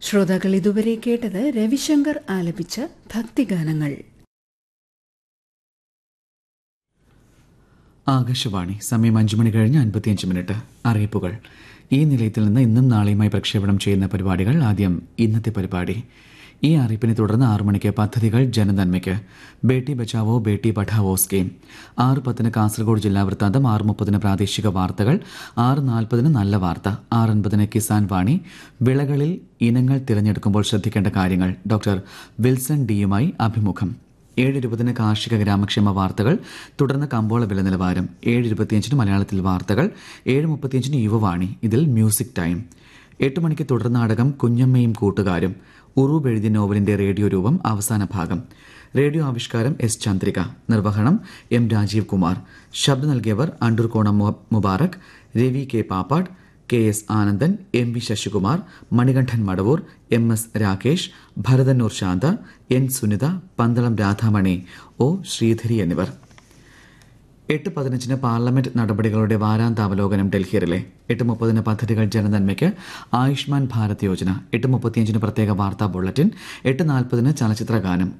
ശ്രോതാക്കൾ ഇതുവരെ കേട്ടത് രവിശങ്കർ ആലപിച്ച ഭക്തിഗാനങ്ങൾ. ആകാശവാണി. സമയം 5 മണി കഴിഞ്ഞ് 55 മിനിറ്റ്. അറിയിപ്പുകൾ. ഈ നിലയത്തിൽ നിന്ന് ഇന്നും നാളെയുമായി പ്രക്ഷേപണം ചെയ്യുന്ന പരിപാടികൾ. ആദ്യം ഇന്നത്തെ പരിപാടി. ഈ അറിയിപ്പിനെ തുടർന്ന് 6 മണിക്ക് പദ്ധതികൾ ജനനന്മയ്ക്ക്. ബേട്ടി ബച്ചാവോ ബേട്ടി പഠാവോ സ്കീം. 6:10 കാസർഗോഡ് ജില്ലാ വൃത്താന്തം. 6:30 പ്രാദേശിക വാർത്തകൾ. 6:40 നല്ല വാർത്ത. 6:50 കിസാൻ വാണി. വിളകളിൽ ഇനങ്ങൾ തിരഞ്ഞെടുക്കുമ്പോൾ ശ്രദ്ധിക്കേണ്ട കാര്യങ്ങൾ. ഡോക്ടർ വിൽസൺ ഡിയുമായി അഭിമുഖം. 7:20 കാർഷിക ഗ്രാമക്ഷേമ വാർത്തകൾ. തുടർന്ന് കമ്പോള വില നിലവാരം. 7:25 മലയാളത്തിൽ വാർത്തകൾ. 7:35 യുവവാണി. ഇതിൽ മ്യൂസിക് ടൈം. 8 മണിക്ക് തുടർ നാടകം കുഞ്ഞമ്മയും കൂട്ടുകാരും. ഉറൂബ് എഴുതിയ നോവലിന്റെ റേഡിയോ രൂപം. അവസാന ഭാഗം. റേഡിയോ ആവിഷ്കാരം എസ് ചന്ദ്രിക. നിർവഹണം എം രാജീവ് കുമാർ. ശബ്ദം നൽകിയവർ Andoorkonam Mubarak, Ravi K Pappad, K S Anandan, M V Sasikumar, Manikandan Madavoor, M S Rakesh, Bharathannoor Shantha, N Sunitha, Pandalam Radhamani, O Sreedhari എന്നിവർ. 8:15 പാർലമെന്റ് നടപടികളുടെ വാരാന്താവലോകനം ഡൽഹിയിലെ. 8:30 പദ്ധതികൾ ജനനന്മയ്ക്ക്. ആയുഷ്മാൻ ഭാരത് യോജന. 8:35 പ്രത്യേക വാർത്താ ബുള്ളറ്റിൻ. 8:40 ചലച്ചിത്ര ഗാനം.